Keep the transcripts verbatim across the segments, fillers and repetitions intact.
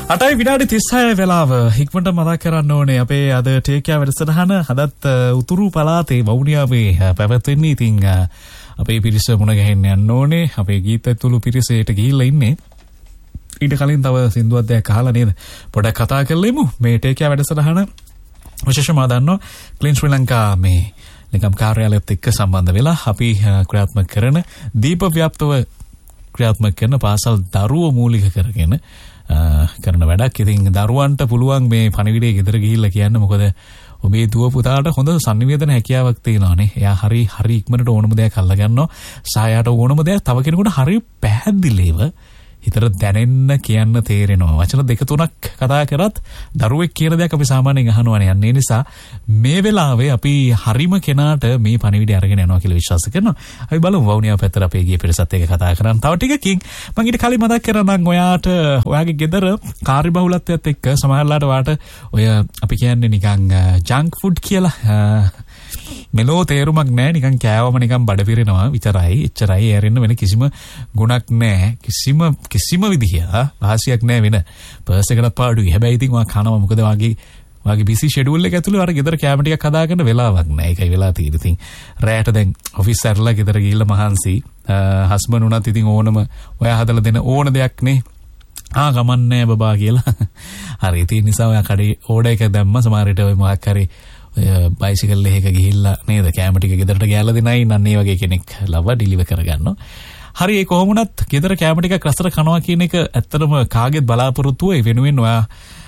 අටයි විනාඩි තිස්හය වෙලාව හික්මට මතක් කරන්න ඕනේ අපේ අද ටේකයා වැඩසටහන හදත් උතුරු පළාතේ වවුනියාවේ පැවැත්වෙන්නේ. ඉතින් අපේ පිරිස මුණ ගැහෙන්න යන්න ඕනේ. අපේ ගීත ඇතුළු පිරිසට ගිහිල්ලා ඉන්නේ. ඊට කලින් තව සින්දුවක් දෙයක් අහලා නේද පොඩක් කතා කරලෙමු. මේ ටේකයා වැඩසටහන විශේෂම දන්නවා ක්ලීන් ශ්‍රී ලංකා මේ නිකම් කාර්යාලයත් එක්ක සම්බන්ධ වෙලා අපි ක්‍රියාත්මක කරන දීප ව්‍යාප්තව ක්‍රියාත්මක කරන පාසල් දරුවෝ මූලික කරගෙන කරන වැඩක්. ඉතින් දරුවන්ට පුළුවන් මේ පණිවිඩය ගෙදර ගිහිල්ලා කියන්න. මොකද ඔබේ දුව පුතාට හොඳ සංනිවේදන හැකියාවක් තියෙනවානේ. එයා හරි හරි ඉක්මනට ඕනම දෙයක් අල්ල ගන්නවා. සායාට ඕනම දෙයක් තව කෙනෙකුට හරි පැහැදිලිව හිතට දැනෙන්න කියන්න තේරෙනවා. වචන දෙක තුනක් කතා කරත් දරුවෙක් කියන දෙයක් අපි සාමාන්‍යයෙන් අහනවානේ. අන්න ඒ නිසා මේ වෙලාවේ අපි හරිම කෙනාට මේ පණිවිඩය අරගෙන යනවා කියලා විශ්වාස කරනවා. අපි බලමු වවුනියාව පැත්තට අපේ ගිය පිරිසත් එක්ක කතා කරන් තව ටිකකින්. මම ඊට කලින් මතක් කරනම් ඔයාට ඔයාගේ ගෙදර කාර්යබහුලත්වයත් එක්ක සමහරලාට වාට ඔය අපි කියන්නේ නිකන් ජංක් ෆුඩ් කියලා මෙලෝ තේරුමක් නැහැ. නිකන් කෑවම නිකන් බඩ පිරෙනවා විතරයි. එච්චරයි. ඇරෙන්න වෙන කිසිම ගුණක් නැහැ. කිසිම කිසිම විදිහ වාසියක් නැහැ වෙන. පර්ස් එකකට පාඩුයි. හැබැයි ඉතින් ඔයා කනවා. මොකද වාගේ වාගේ බිසි ෂෙඩියුල් එක ඇතුළේ අර ගෙදර කැම ටිකක් හදාගන්න වෙලාවක් නැහැ. ඒකයි වෙලා තියෙන්නේ. ඉතින් රැයට දැන් ඔෆිස් ඇරලා ගෙදර ගිහිල්ලා මහන්සි හස්බන්ඩ් උනත් ඉතින් ඕනම ඔයා හදලා දෙන ඕන දෙයක් නේ. ආ ගමන්නේ බබා කියලා. හරි. ඒ නිසා ඔයා කඩේ ඕඩර් එක දැම්ම සමහර විට ඔය මොකක් හරි බයිසිකල් එකක ගිහිල්ලා නේද කැම ටික ගෙදරට ගෑලා දෙනයි නන් ඒ වගේ කෙනෙක් ලව ඩිලිවර් කරගන්නවා. හරි. ඒ කොහොම වුණත් ගෙදර කැම ටික රසට කනවා කියන එක ඇත්තටම කාගෙත් බලාපොරොත්තුව. ඒ වෙනුවෙන් ඔයා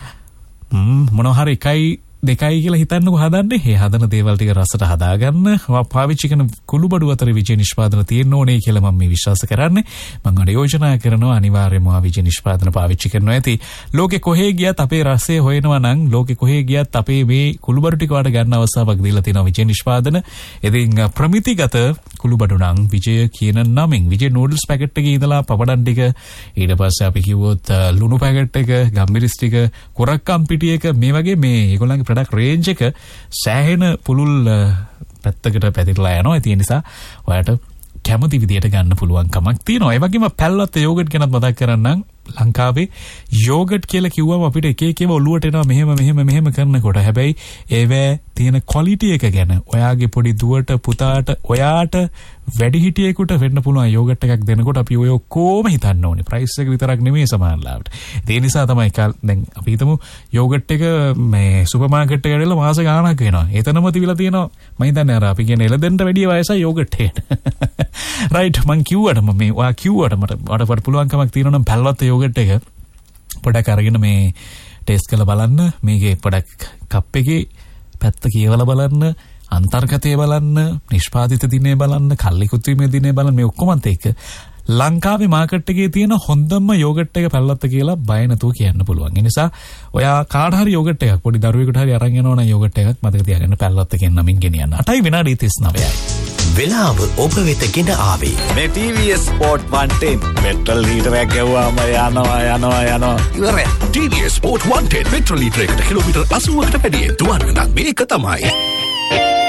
මොනවා හරි එකයි දෙකයි කියලා හිතන්නකො හදන්නේ. මේ හදන දේවල් ටික රසට හදාගන්න පාවිච්චි කරන කුළුබඩු අතර විජය නිෂ්පාදන තියෙන්න ඕනේ කියලා මම මේ විශ්වාස කරන්නේ. මම අර යෝජනා කරනවා අනිවාර්යයෙන්ම විජය නිෂ්පාදන පාවිච්චි කරනවා ඇති. ලෝකේ කොහේ ගියත් අපේ රසය හොයනවා නම් ලෝකේ කොහේ ගියත් අපේ මේ කුළුබඩු ටික වලට ගන්න අවස්ථාවක් දීලා තියෙනවා විජය නිෂ්පාදන. ඉතින් ප්‍රමිතිගත කුළුබඩු නම් විජය කියන නමින් විජය නූඩල්ස් පැකට් එකේ ඉඳලා පපඩම් ටික ඊට පස්සේ අපි කිව්වොත් ලුණු පැකට් එක ගම්මිරිස් ටික කොරක්කම් පිටි එක මේ වගේ මේ ඒගොල්ලන්ගේ ප්‍රොඩක්ට් රේන්ජ් එක සෑහෙන පුළුල් පැත්තකට පැතිරලා යනවා. ඒ නිසා ඔයාලට කැමති විදියට ගන්න පුළුවන් කමක් තියෙනවා. ඒ වගේම පැල්ලත් යෝගට් ගැනත් මතක් කරන්නම්. ලංකාවේ යෝගට් කියලා කිව්වම අපිට එක එක ඒවා ඔලුවට එනවා මෙහෙම මෙහෙම මෙහෙම කරනකොට. හැබැයි ඒවැ තියෙන ක්වොලිටි එක ගැන ඔයාගේ පොඩි දුවට පුතාට ඔයාට වැඩිහිටියෙකුට වෙන්න පුළුවන් යෝගට් එකක් දෙනකොට අපි ඔය ඔක්කොම හිතන්න ඕනේ. ප්‍රයිස් එක විතරක් නෙමෙයි සමානලාවට. ඒ නිසා තමයි දැන් අපි හිතමු යෝගට් එක මේ සුපර් මාකට් එකට ගිහලා මාස ගාණක් වෙනවා. එතනම තිබිලා තියෙනවා මම හිතන්නේ අර අපි කියන එළදෙන්ට වැඩි වයසයි යෝගට් එකට. රයිට්. මං කිව්වට මම මේ ඔයා කිව්වට මට මට පුළුවන් කමක් තියෙනවා නම් පැල්ලත් යෝගට් එක පොඩක් අරගෙන මේ ටෙස්ට් කරලා බලන්න. මේකේ පොඩක් කප් එකේ පැත්ත කියවලා බලන්න, අන්තර්ගතය බලන්න, නිෂ්පාදිත දිනේ බලන්න, කල්ලිකුත් වීමේ දිනේ බලන්න. මේ ඔක්කොමත් එක්ක ලංකාවේ මාකට් එකේ තියෙන හොඳම යෝගට් එක පැල්ලත්ත කියලා බය නැතුව කියන්න පුළුවන්. ඒ නිසා ඔයා කාට හරි යෝගට් එකක් පොඩි දරුවෙකුට හරි අරන් යනවා නම් යෝගට් එකක් මතක තියාගන්න පැල්ලත්ත කියන නමින් ගෙනියන්න. අටයි විනාඩි තිස් නවයයි. වෙලාව ඔබ වෙත ගෙන ආවේ මේ ටී වී S Sport one ten petrol ලීටරයක් ගෙවුවාම යනවා යනවා යනවා ඉවරයි. ටී වී S Sport one ten petrol ලීටරයකට kilometre අසූවකට වැඩියෙන් දුවන්න නම් මේක තමයි.